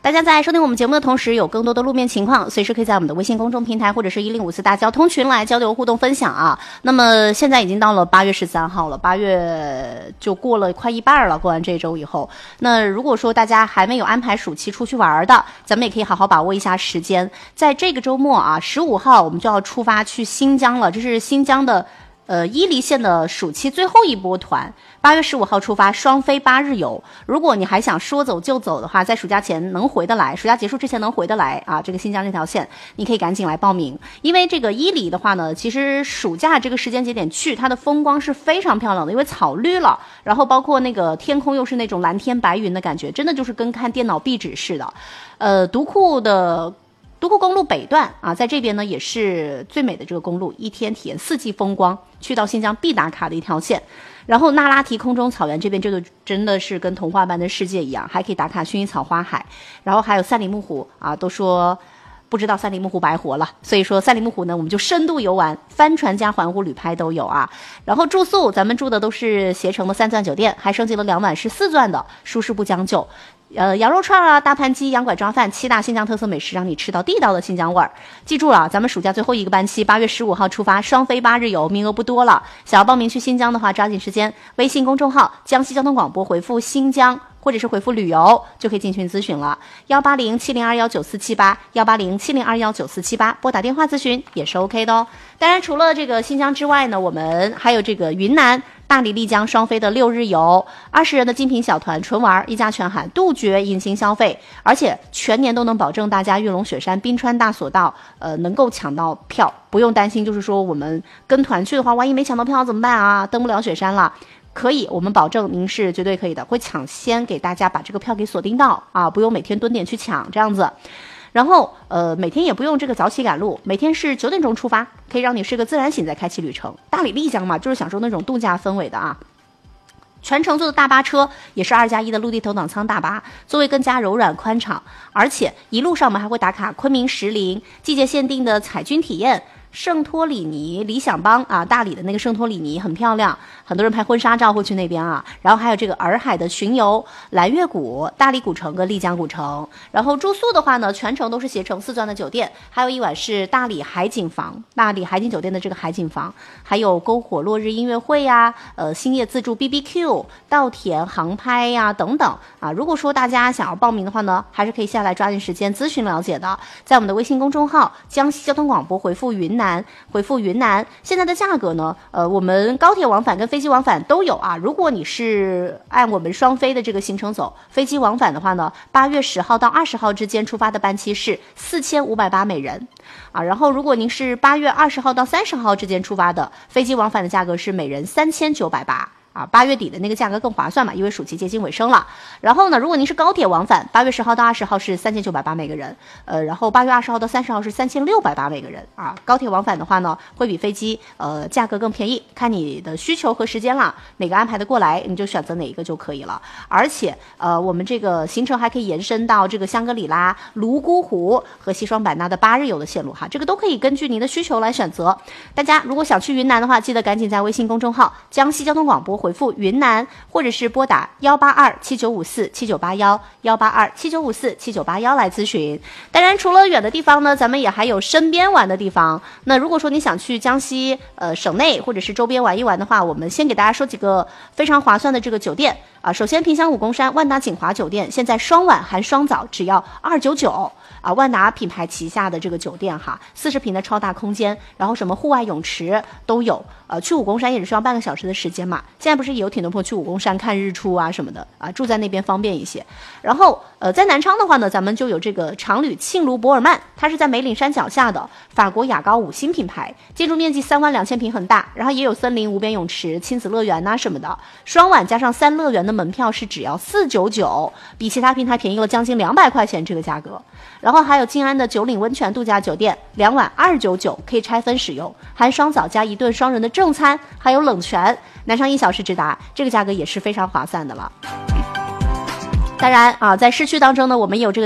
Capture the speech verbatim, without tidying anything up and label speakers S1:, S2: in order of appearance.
S1: 大家在收听我们节目的同时，有更多的路面情况，随时可以在我们的微信公众平台或者是一零五四大交通群来交流互动分享啊。那么现在已经到了八月十三号了，八月就过了快一半了，过完这周以后，那如果说大家还没有安排暑期出去玩的，咱们也可以好好把握一下时间。在这个周末啊，十五号我们就要出发去新疆了，这是新疆的呃，伊犁县的暑期最后一波团，八月十五号出发，双飞八日游。如果你还想说走就走的话，在暑假前能回得来，暑假结束之前能回得来啊，这个新疆这条线，你可以赶紧来报名。因为这个伊犁的话呢，其实暑假这个时间节点去，它的风光是非常漂亮的，因为草绿了，然后包括那个天空又是那种蓝天白云的感觉，真的就是跟看电脑壁纸似的。呃，独库的。独库公路北段啊，在这边呢也是最美的这个公路，一天体验四季风光，去到新疆必打卡的一条线。然后那拉提空中草原这边，这个真的是跟童话般的世界一样，还可以打卡薰衣草花海。然后还有赛里木湖啊，都说不知道赛里木湖白活了，所以说赛里木湖呢，我们就深度游玩，帆船加环湖旅拍都有啊。然后住宿，咱们住的都是携程的三钻酒店，还升级了两晚是四钻的，舒适不将就。呃，羊肉串啊，大盘鸡、羊拐抓饭，七大新疆特色美食，让你吃到地道的新疆味儿。记住了，咱们暑假最后一个班期，八月十五号出发，双飞八日游，名额不多了。想要报名去新疆的话，抓紧时间，微信公众号江西交通广播回复新疆，或者是回复旅游，就可以进群咨询了。幺八零七零二幺九四七八，幺八零七零二幺九四七八，拨打电话咨询也是 OK 的哦。当然，除了这个新疆之外呢，我们还有这个云南。大理、丽江双飞的六日游，二十人的精品小团纯玩，一家全喊，杜绝隐形消费，而且全年都能保证大家玉龙雪山、冰川大索道，呃，能够抢到票，不用担心，就是说我们跟团去的话，万一没抢到票怎么办啊？登不了雪山了。可以，我们保证您是绝对可以的，会抢先给大家把这个票给锁定到啊，不用每天蹲点去抢这样子。然后呃，每天也不用这个早起赶路，每天是九点钟出发，可以让你睡个自然醒再开启旅程。大理丽江嘛，就是享受那种度假氛围的啊。全程坐的大巴车也是二加一的陆地头等舱大巴，座位更加柔软宽敞，而且一路上我们还会打卡昆明石林季节限定的彩军体验。圣托里尼理想邦啊，大理的那个圣托里尼很漂亮，很多人拍婚纱照会去那边啊。然后还有这个洱海的巡游、蓝月谷、大理古城跟丽江古城。然后住宿的话呢，全程都是携程四钻的酒店，还有一晚是大理海景房，大理海景酒店的这个海景房，还有篝火落日音乐会呀、呃星夜自助 B B Q、稻田航拍呀等等啊。如果说大家想要报名的话呢，还是可以下来抓紧时间咨询了解的，在我们的微信公众号江西交通广播回复云南。回复云南，现在的价格呢？呃，我们高铁往返跟飞机往返都有啊。如果你是按我们双飞的这个行程走，飞机往返的话呢，八月十号到二十号之间出发的班期是四千五百八每人啊。然后如果您是八月二十号到三十号之间出发的，飞机往返的价格是每人三千九百八。啊，八月底的那个价格更划算嘛，因为暑期接近尾声了。然后呢，如果您是高铁往返，八月十号到二十号是三千九百八每个人，呃，然后八月二十号到三十号是三千六百八每个人啊。高铁往返的话呢，会比飞机呃价格更便宜，看你的需求和时间了，哪个安排的过来，你就选择哪一个就可以了。而且呃，我们这个行程还可以延伸到这个香格里拉、泸沽湖和西双版纳的八日游的线路哈，这个都可以根据您的需求来选择。大家如果想去云南的话，记得赶紧在微信公众号江西交通广播回复云南，或者是拨打幺八二七九五四七九八幺幺八二七九五四七九八幺来咨询。当然，除了远的地方呢，咱们也还有身边玩的地方。那如果说你想去江西呃省内或者是周边玩一玩的话，我们先给大家说几个非常划算的这个酒店啊。首先，萍乡武功山万达锦华酒店现在双晚含双早只要二九九啊，万达品牌旗下的这个酒店哈，四十平的超大空间，然后什么户外泳池都有。呃，去武功山也只需要半个小时的时间嘛。现在不是有挺多朋友去武功山看日出啊什么的啊，住在那边方便一些。然后呃，在南昌的话呢，咱们就有这个常旅沁卢博尔曼，它是在梅岭山脚下的法国雅高五星品牌，建筑面积三万两千平，很大，然后也有森林、无边泳池、亲子乐园呐、啊、什么的。双晚加上三乐园的门票是只要四九九，比其他平台便宜了将近两百块钱这个价格。然后还有静安的九岭温泉度假酒店，两晚二九九，可以拆分使用，含双早加一顿双人的正餐，还有冷泉，南昌一小时直达，这个价格也是非常划算的了。当然啊，在市区当中呢，我们也有这个